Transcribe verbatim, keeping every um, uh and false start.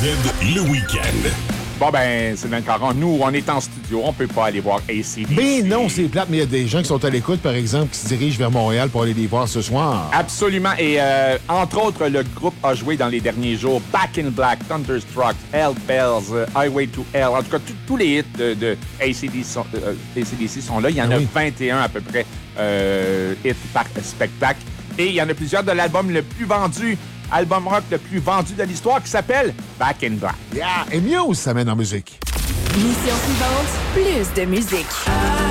Z, le week-end. Bon, ben, Sylvain Caron, nous, on est en studio, on peut pas aller voir A C D C. Mais non, c'est plate, mais il y a des gens qui sont à l'écoute, par exemple, qui se dirigent vers Montréal pour aller les voir ce soir. Absolument. Et euh, entre autres, le groupe a joué dans les derniers jours Back in Black, Thunderstruck, Hell Bells, uh, Highway to Hell. En tout cas, tous les hits de, de A C D C sont, euh, A C D C sont là. Il y en ah a oui. vingt et un à peu près euh, hits par spectacle. Et il y en a plusieurs de l'album le plus vendu, album rock le plus vendu de l'histoire, qui s'appelle Back in Black. Yeah! Et Muse s'amène en musique. Mission suivante, plus de musique.